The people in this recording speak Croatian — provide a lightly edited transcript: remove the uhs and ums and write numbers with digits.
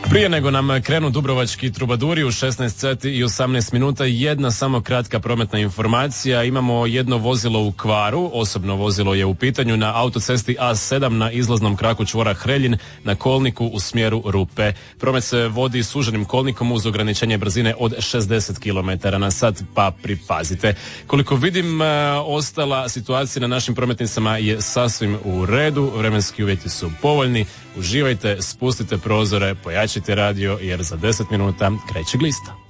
Prije nego nam krenu dubrovački trubaduri u 16 sati i 18 minuta, jedna samo kratka prometna informacija. Imamo jedno vozilo u kvaru, osobno vozilo je u pitanju na autocesti A7 na izlaznom kraku čvora Hreljin na kolniku u smjeru Rupe. Promet se vodi suženim kolnikom uz ograničenje brzine od 60 km na sat, pa pripazite. Koliko vidim, ostala situacija na našim prometnicama je sasvim u redu, vremenski uvjeti su povoljni. Uživajte, spustite prozore, pojačajte radio jer za 10 minuta kreće glista.